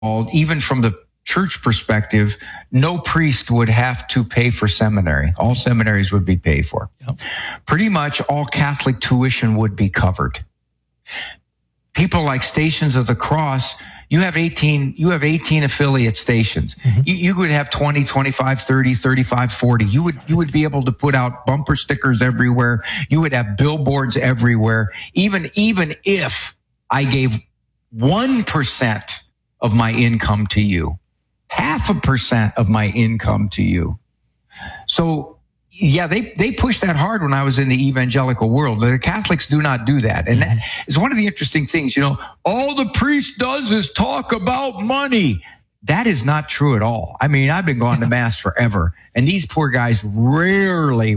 even from the church perspective, no priest would have to pay for seminary. All seminaries would be paid for. Yep. Pretty much all Catholic tuition would be covered. People like Stations of the Cross, you have 18 affiliate stations. Mm-hmm. You could have 20, 25, 30, 35, 40. You would be able to put out bumper stickers everywhere. You would have billboards everywhere. Even if I gave 1% of my income to you, 0.5% of my income to you. So yeah, they pushed that hard when I was in the evangelical world. The Catholics do not do that. And that is one of the interesting things, all the priest does is talk about money. That is not true at all. I mean, I've been going to Mass forever, and these poor guys rarely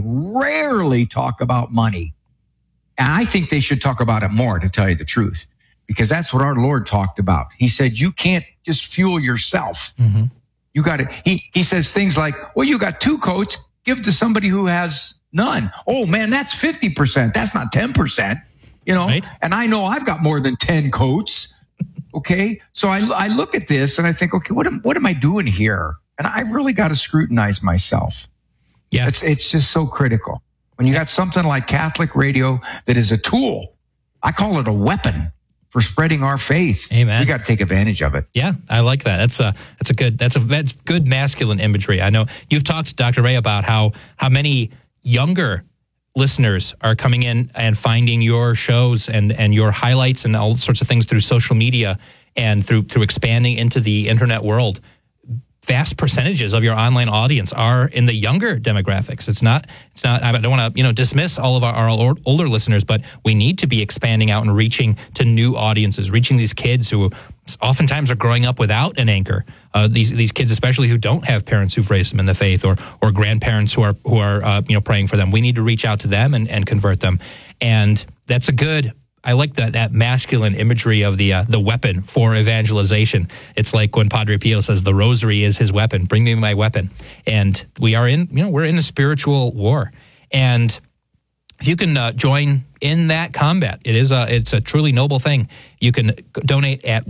talk about money. And I think they should talk about it more, to tell you the truth, because that's what our Lord talked about. He said, you can't just fuel yourself. Mm-hmm. You got to, he says things like, well, you got 2 coats, give to somebody who has none. Oh man, that's 50%. That's not 10%, Right. And I know I've got more than 10 coats. Okay. So I look at this and I think, okay, what am I doing here? And I really got to scrutinize myself. Yeah. It's just so critical. When you got something like Catholic radio that is a tool, I call it a weapon for spreading our faith. Amen. We got to take advantage of it. Yeah, I like that. That's good masculine imagery. I know you've talked to Dr. Ray about how many younger listeners are coming in and finding your shows and your highlights and all sorts of things through social media and through expanding into the internet world. Vast percentages of your online audience are in the younger demographics. It's not. I don't want to dismiss all of our older listeners, but we need to be expanding out and reaching to new audiences, reaching these kids who oftentimes are growing up without an anchor. These kids, especially who don't have parents who've raised them in the faith, or grandparents who are praying for them. We need to reach out to them and convert them, and that's a good. I like that masculine imagery of the weapon for evangelization. It's like when Padre Pio says the rosary is his weapon. Bring me my weapon. And we're in a spiritual war. And if you can join in that combat, it's a truly noble thing. You can donate at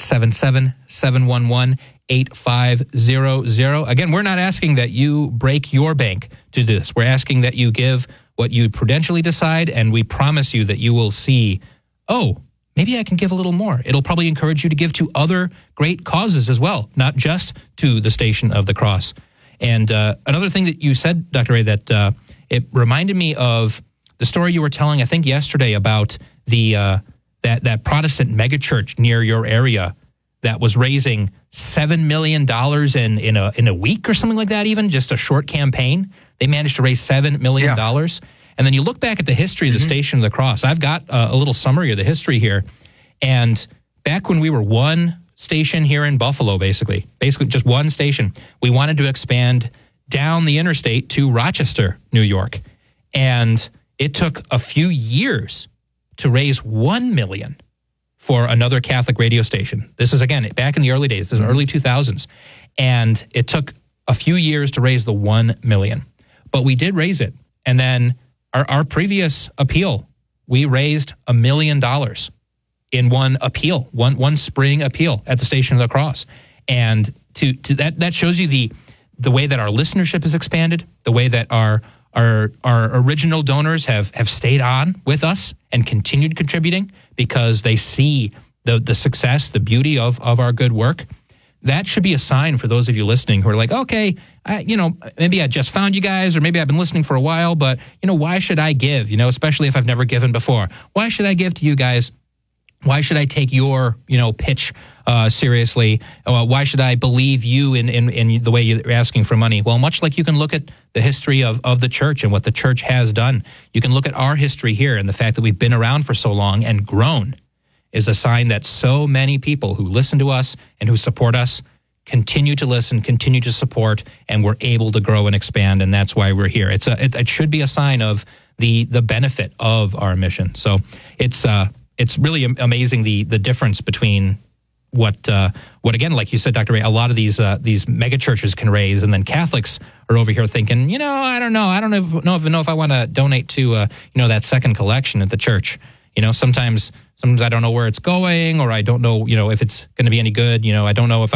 1-877-711-8500. Again, we're not asking that you break your bank to do this. We're asking that you give what you prudentially decide, and we promise you that you will see, oh, maybe I can give a little more. It'll probably encourage you to give to other great causes as well, not just to the Station of the Cross. And another thing that you said, Dr. Ray, that it reminded me of the story you were telling, I think yesterday, about the that Protestant megachurch near your area that was raising $7 million in a week or something like that, even just a short campaign. They managed to raise $7 million. Yeah. And then you look back at the history of the Station of the Cross. I've got a little summary of the history here. And back when we were one station here in Buffalo, basically just one station, we wanted to expand down the interstate to Rochester, New York. And it took a few years to raise $1 million for another Catholic radio station. This is, again, back in the early days, this is early 2000s. And it took a few years to raise the $1 million. But we did raise it. And then our previous appeal, we raised $1 million in one appeal, one spring appeal at the Station of the Cross. And to that shows you the way that our listenership has expanded, the way that our original donors have stayed on with us and continued contributing because they see the success, the beauty of our good work. That should be a sign for those of you listening who are like, okay, maybe I just found you guys, or maybe I've been listening for a while, but, why should I give? Especially if I've never given before. Why should I give to you guys? Why should I take your, pitch seriously? Why should I believe you in the way you're asking for money? Well, much like you can look at the history of the church and what the church has done, you can look at our history here and the fact that we've been around for so long and grown is a sign that so many people who listen to us and who support us continue to listen, continue to support, and we're able to grow and expand, and that's why we're here. It should be a sign of the benefit of our mission. So it's really amazing the difference between what again, like you said, Dr. Ray, a lot of these mega churches can raise, and then Catholics are over here thinking, I don't know if I want to donate to that second collection at the church. You know, sometimes I don't know where it's going, or I don't know, you know, if it's going to be any good. You know, I don't know if